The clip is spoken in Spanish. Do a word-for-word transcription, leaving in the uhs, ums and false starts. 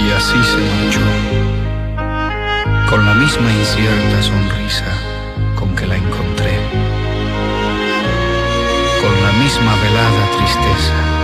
Y así se marchó, con la misma incierta sonrisa con que la encontré, con la misma velada tristeza